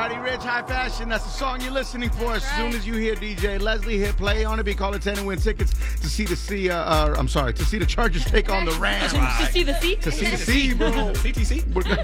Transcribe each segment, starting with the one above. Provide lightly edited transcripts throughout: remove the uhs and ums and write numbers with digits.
Roddy Ricch, High Fashion. That's the song you're listening for. As soon as you hear DJ Leslie hit play on it, be calling 10 and win tickets to see the to see the Chargers take on the Rams. To see the C? To see the C, bro. CTC?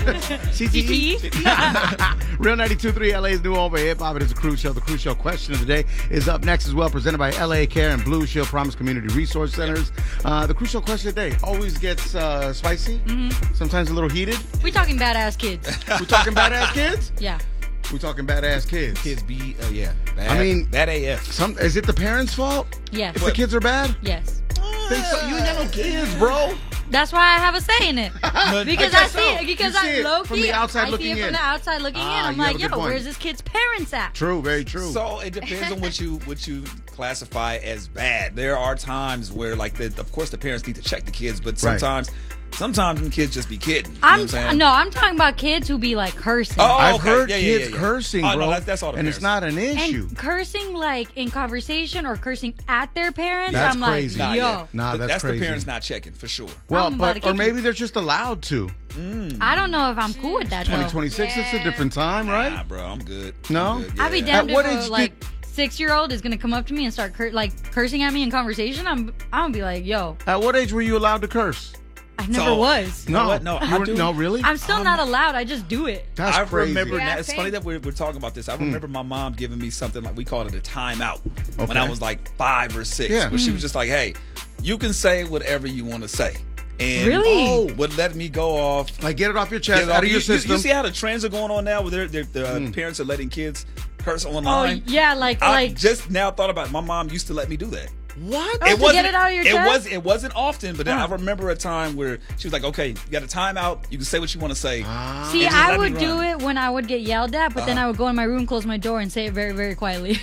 CTE? Real 92.3 LA's new home for hip hop. It is a Cruise Show. The Cruise Show question of the day is up next as well, presented by LA Care and Blue Shield Promise Community Resource Centers. The Cruise Show question of the day always gets spicy, sometimes a little heated. We talking badass kids. We talking badass kids? Yeah. We talking badass kids. Kids be, bad. I mean, bad AF. Is it the parents' fault? Yes. If the kids are bad? Yes. Think so? You ain't got no kids, bro. That's why I have a say in it. Because I see it. Because You see it low from key, the outside I looking see it in. from the outside looking in. I'm you have like, a good yo, point. where's this kid's parents at? True, very true. So it depends on what you classify as bad. There are times where, of course, the parents need to check the kids, but sometimes them kids just be kidding. You know what I'm saying? I'm talking about kids who be like cursing. Oh, I've okay. heard Yeah, kids yeah. cursing, Oh, bro. no, that's all the and it's not an issue. And cursing like in conversation or cursing at their parents, That's I'm crazy. like, yo. Nah, But that's crazy. the parents not checking for sure. Well, I'm about to or kick maybe they're just allowed to. I don't know if I'm cool with that though. 2026, it's a different time, right? Nah, bro, I'm good. No? I'm good, I'd be yeah. damned At what if age a 6-year-old is gonna come up to me and start cursing at me in conversation. I'm gonna be like, yo, At what age were you allowed to curse? I never was. You know what? No, You I were- do. No, really? I'm still not allowed. I just do it. That's I crazy. remember Yeah, now. It's same. funny that we're talking about this. I remember my mom giving me something like we called it a timeout when Okay. I was like 5 or 6. Yeah. Where she was just like, "Hey, you can say whatever you want to say," and Really? would let me go off. Like, get it off your chest, Get it out off. of your You system. see how the trends are going on now, where the parents are letting kids curse Oh online. yeah, I like just now thought about it. My mom used to let me do that. What? Oh, to get it out of your chest? It wasn't often, but then Huh. I remember a time where she was like, "Okay, you got a timeout. You can say what you want to say." see, just I let me would do run. it when I would get yelled at, but then I would go in my room, close my door, and say it very, very quietly.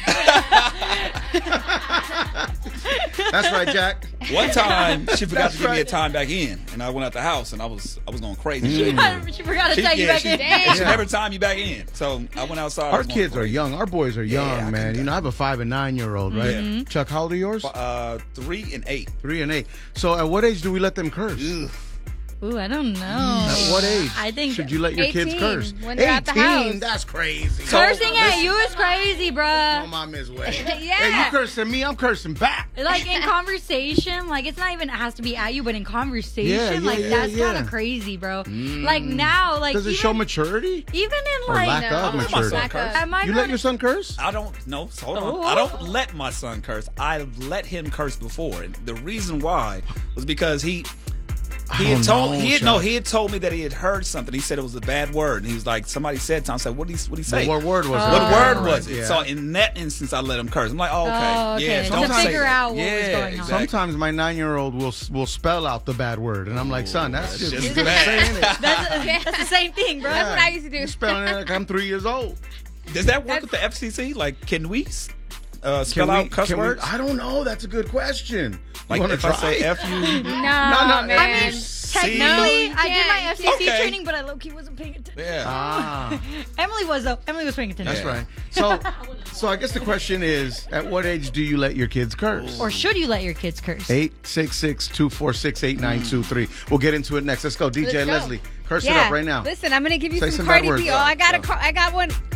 That's right, Jack. One time she forgot to give me a right. time back in, and I went out the house, and I was going crazy. She forgot to tag you back in. She never timed you back in, so I went outside. I Our was going kids are crazy. young. Our boys are young, I man. can- You know, I have a 5 and 9-year-old, right? Yeah. Chuck, how old are yours? 3 and 8. 3 and 8. So, at what age do we let them curse? Ugh. Ooh, I don't know. At what age? I think should you let your kids 18, curse? when they're at the house. That's crazy. cursing at you is crazy, Oh, bruh. my Miss Way. Yeah. Hey, you cursing me, I'm cursing back. Like in conversation, like it's not even it has to be at you, but in conversation, that's yeah. kind of crazy, bro. Like now, like Does it even, show maturity? even in Or like lack of my maturity? son curse. Am I You not- let your son curse? I don't. No, hold on. Oh. I don't let my son curse. I let him curse before, and the reason why was because he had told me that he had heard something. He said it was a bad word, and he was like, somebody said something. I said, what did he say? What word was it? What word Right, was it? yeah. So in that instance, I let him curse. I'm like, oh, okay, Oh, okay. yeah, To don't say figure that. out what was Yeah, going on. exactly. Sometimes my 9-year-old will spell out the bad word, and I'm like, son, that's just just you bad. saying it. That's the same thing, bro. That's what I used to do. You're spelling it like I'm 3 years old. Does that work with the FCC? Like, can we spell out cuss words? I don't know. That's a good question. Like, you want if to I try? say F you, No, no, man. I mean, technically, I did my can't. FCC Okay. training, but I low-key wasn't paying attention. yeah. Ah, Emily was, though. Emily was paying attention. that's right. So I guess the question is, at what age do you let your kids curse? Or should you let your kids curse? 866-246-8923. We'll get into it next. Let's go. DJ Let's go. Leslie, curse it Yeah. up right now. Listen, I'm gonna give you Say some some Cardi bad B. words. Oh, I Go. got one.